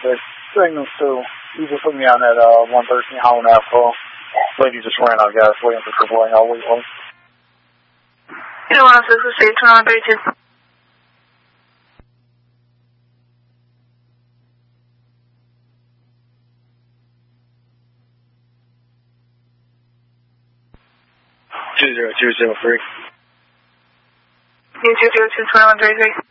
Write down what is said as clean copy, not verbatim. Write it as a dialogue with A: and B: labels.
A: 6. Signal 2. Eagle put me on at 113 Holland Ave call. Lady just ran out of gas, waiting for AAA. I'll wait one.
B: 106, 2132.
A: Two 0203.
B: 202 2133.